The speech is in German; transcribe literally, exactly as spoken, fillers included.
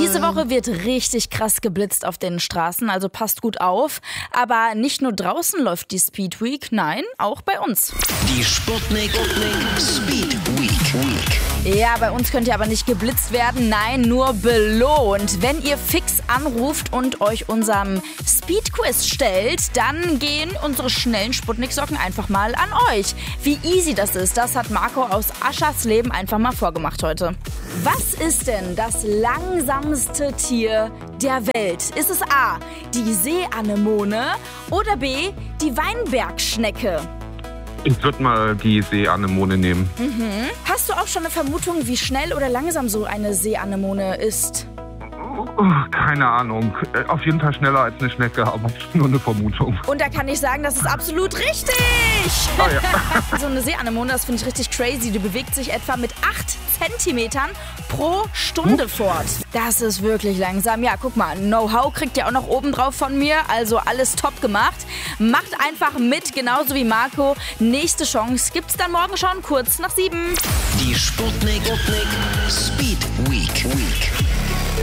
Diese Woche wird richtig krass geblitzt auf den Straßen, also passt gut auf. Aber nicht nur draußen läuft die Speed Week, nein, auch bei uns. Die Sputnik Speed Week. Week. Ja, bei uns könnt ihr aber nicht geblitzt werden, nein, nur belohnt. Wenn ihr fix anruft und euch unserem Speed-Quiz stellt, dann gehen unsere schnellen Sputnik-Socken einfach mal an euch. Wie easy das ist, das hat Marco aus Aschersleben einfach mal vorgemacht heute. Was ist denn das langsamste Tier der Welt? Ist es A, die Seeanemone oder B, die Weinbergschnecke? Ich würde mal die Seeanemone nehmen. Mhm. Hast du auch schon eine Vermutung, wie schnell oder langsam so eine Seeanemone ist? Oh, keine Ahnung. Auf jeden Fall schneller als eine Schnecke, aber nur eine Vermutung. Und da kann ich sagen, das ist absolut richtig. Oh ja. So eine Seeanemone, das finde ich richtig crazy. Die bewegt sich etwa mit acht Zentimetern pro Stunde hm. fort. Das ist wirklich langsam. Ja, guck mal, Know-how kriegt ihr auch noch oben drauf von mir. Also alles top gemacht. Macht einfach mit, genauso wie Marco. Nächste Chance gibt's dann morgen schon, kurz nach sieben. Die Sputnik Speed Week. Week.